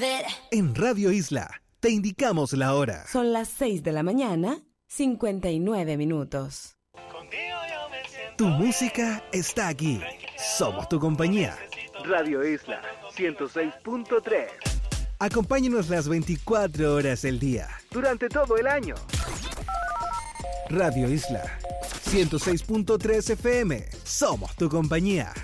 En Radio Isla, te indicamos la hora. Son las 6 de la mañana, 59 minutos. Tu música está aquí. Somos tu compañía. Radio Isla 106.3. Acompáñanos las 24 horas del día, durante todo el año. Radio Isla 106.3 FM. Somos tu compañía.